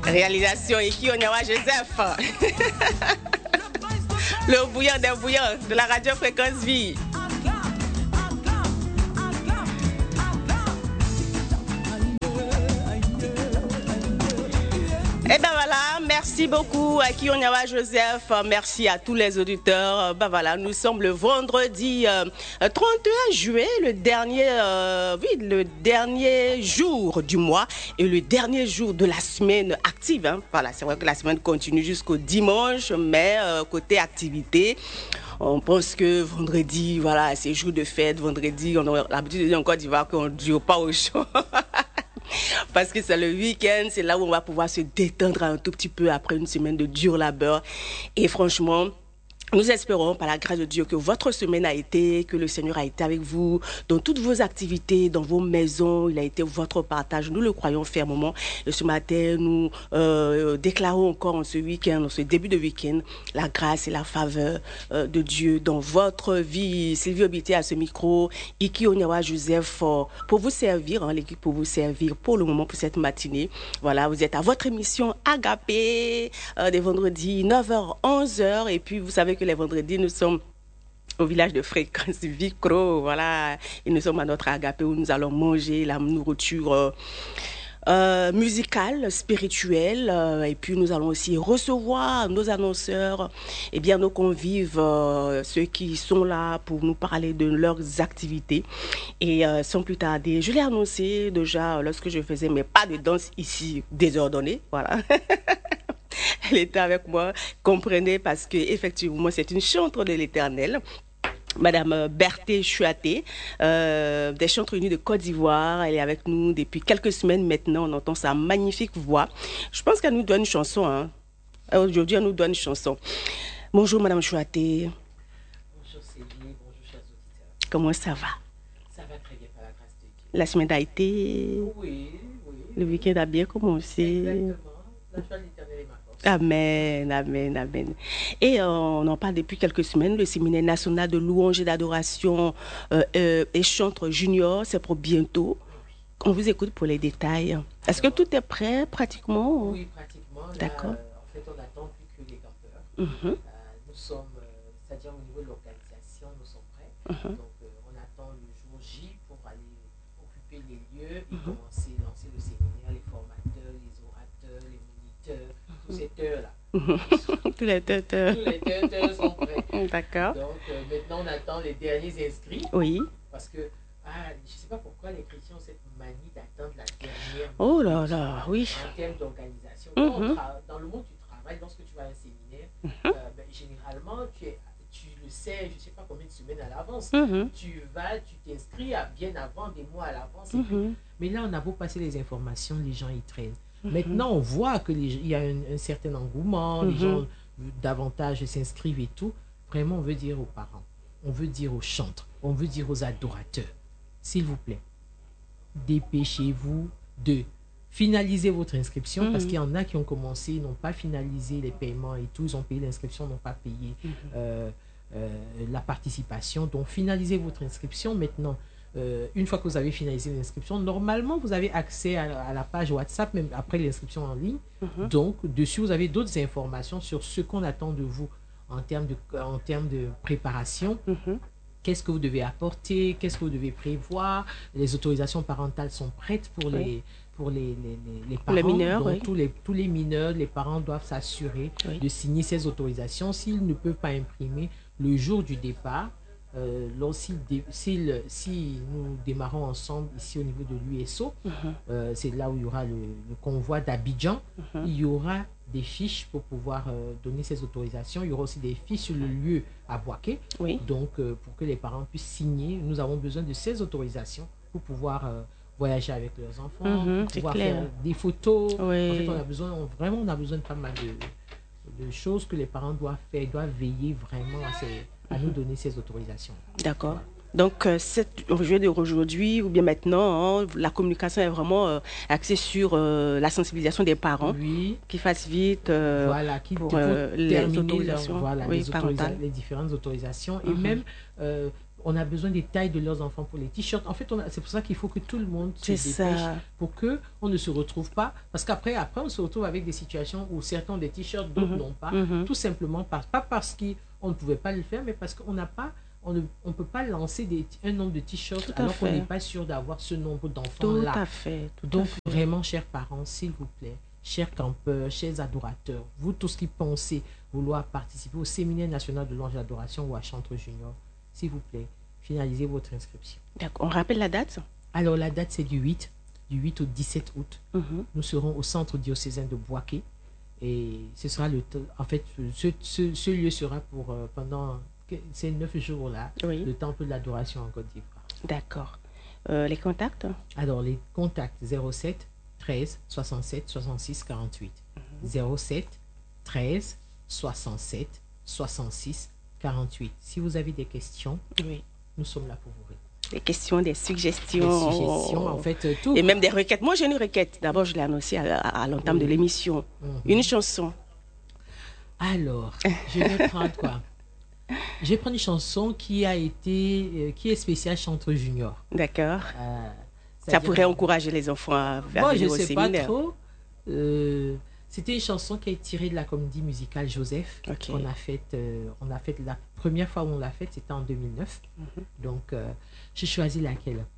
Réalisation Iki Onyawa Joseph. Le bouillant des bouillants de la radio Fréquence Vie. Et ben voilà, merci beaucoup à Iki Onyawa Joseph, merci à tous les auditeurs. Ben voilà, nous sommes le vendredi 31 juillet, le dernier jour du mois et le dernier jour de la semaine active. Hein. Voilà, c'est vrai que la semaine continue jusqu'au dimanche, mais côté activité, on pense que vendredi, voilà, c'est jour de fête. Vendredi, on a l'habitude de dire en Côte d'Ivoire qu'on ne dure pas au chaud. Parce que c'est le week-end, c'est là où on va pouvoir se détendre un tout petit peu après une semaine de dur labeur. Et franchement, nous espérons, par la grâce de Dieu, que votre semaine a été, que le Seigneur a été avec vous dans toutes vos activités, dans vos maisons. Il a été votre partage. Nous le croyons fermement. Et ce matin, nous déclarons encore en ce week-end, en ce début de week-end, la grâce et la faveur de Dieu dans votre vie. Sylvie Obité à ce micro, Iki Onyawa Joseph, pour vous servir, hein, l'équipe pour vous servir pour le moment, pour cette matinée. Voilà, vous êtes à votre émission Agapé, des vendredis 9h, 11h. Et puis, vous savez que les vendredis, nous sommes au village de Fréquence Vicro, voilà, et nous sommes à notre agapé où nous allons manger la nourriture musicale, spirituelle, et puis nous allons aussi recevoir nos annonceurs, et bien nos convives, ceux qui sont là pour nous parler de leurs activités. Et sans plus tarder, je l'ai annoncé déjà lorsque je faisais mes pas de danse ici désordonnés, voilà. Elle était avec moi, comprenez, parce que effectivement c'est une chantre de l'Éternel, Madame Berthé Chouaté, des chantres unis de Côte d'Ivoire. Elle est avec nous depuis quelques semaines maintenant. On entend sa magnifique voix. Je pense qu'elle nous donne une chanson. Hein. Aujourd'hui, elle nous donne une chanson. Bonjour Madame Chouaté. Bonjour Sylvie, bonjour chers auditeurs. Comment ça va? Ça va très bien par la grâce de Dieu. La semaine a été... Oui. Le week-end a bien commencé. Exactement. La joie de l'Éternel est ma force. Amen, amen, amen. Et on en parle depuis quelques semaines. Le séminaire national de louange et d'adoration et chantre junior, c'est pour bientôt. On vous écoute pour les détails. Est-ce que tout est prêt pratiquement? Oui, pratiquement. D'accord. En fait, on n'attend plus que les campeurs. Nous sommes, c'est-à-dire au niveau de l'organisation, nous sommes prêts. Donc, on attend le jour J pour aller occuper les lieux et lancer le séminaire, les formateurs, les orateurs, les moniteurs, tous ces heures-là. Tous les teuteurs. Tous les teuteurs sont prêts. D'accord. Donc, maintenant, on attend les derniers inscrits. Oui. Parce que, je ne sais pas pourquoi les chrétiens ont cette manie d'attendre la dernière. Oh là là, oui. En termes d'organisation. Dans le monde du travail, lorsque tu vas à un séminaire, généralement, tu le sais, je ne sais pas combien de semaines à l'avance. Tu vas, tu t'inscris bien avant, des mois à l'avance. Mais là, on a beau passer les informations, les gens y traînent. Maintenant, on voit qu'il y a un certain engouement, les gens davantage s'inscrivent et tout. Vraiment, on veut dire aux parents, on veut dire aux chantres, on veut dire aux adorateurs, s'il vous plaît, dépêchez-vous de finaliser votre inscription parce qu'il y en a qui ont commencé, n'ont pas finalisé les paiements et tout, ils ont payé l'inscription, n'ont pas payé la participation. Donc, finalisez votre inscription maintenant. Une fois que vous avez finalisé l'inscription, normalement, vous avez accès à la page WhatsApp, même après l'inscription en ligne. Donc, dessus, vous avez d'autres informations sur ce qu'on attend de vous en termes de préparation. Qu'est-ce que vous devez apporter? Qu'est-ce que vous devez prévoir? Les autorisations parentales sont prêtes pour les parents. Les mineurs, donc, tous les mineurs, les parents doivent s'assurer de signer ces autorisations. S'ils ne peuvent pas imprimer le jour du départ, si nous démarrons ensemble ici au niveau de l'USO, c'est là où il y aura le convoi d'Abidjan, il y aura des fiches pour pouvoir donner ces autorisations. Il y aura aussi des fiches sur le lieu à Boaké. Donc, pour que les parents puissent signer, nous avons besoin de ces autorisations pour pouvoir voyager avec leurs enfants, pour pouvoir faire des photos. En fait, on a besoin de pas mal de choses que les parents doivent faire. Ils doivent veiller vraiment à nous donner ces autorisations. D'accord. Donc, aujourd'hui ou bien maintenant, hein, la communication est vraiment axée sur la sensibilisation des parents, qui fassent vite pour les autorisations les différentes autorisations. Et même, on a besoin des tailles de leurs enfants pour les t-shirts. En fait, c'est pour ça qu'il faut que tout le monde se dépêche pour qu'on ne se retrouve pas. Parce qu'après, on se retrouve avec des situations où certains ont des t-shirts, d'autres n'ont pas. Tout simplement, pas parce qu'on ne pouvait pas le faire, mais parce qu'on n'a pas... On ne peut pas lancer un nombre de t-shirts alors qu'on n'est pas sûr d'avoir ce nombre d'enfants-là. Tout à fait. Donc, vraiment, chers parents, s'il vous plaît, chers campeurs, chers adorateurs, vous tous qui pensez vouloir participer au séminaire national de l'ange d'adoration ou à Chantre Junior, s'il vous plaît, finalisez votre inscription. D'accord. On rappelle la date? Alors, la date, c'est du 8 au 17 août. Nous serons au centre diocésain de Boaké. Et ce sera en fait, ce lieu sera pour pendant ces 9 jours-là, le temple de l'adoration en Côte d'Ivoire. D'accord. Les contacts? Alors, les contacts 07 13 67 66 48. 07 13 67 66 48. Si vous avez des questions, nous sommes là pour vous répondre. Des questions, des suggestions. Des suggestions, en fait, tout. Et même des requêtes. Moi, j'ai une requête. D'abord, je l'ai annoncée à l'entame de l'émission. Une chanson. Alors, je vais prendre quoi? Je vais prendre une chanson qui est spéciale Chantre Junior. D'accord. Ça pourrait encourager les enfants à venir au séminaire. Je ne sais pas trop. C'était une chanson qui est tirée de la comédie musicale Joseph. On a fait la première fois où on l'a faite, c'était en 2009. Donc, j'ai choisi laquelle?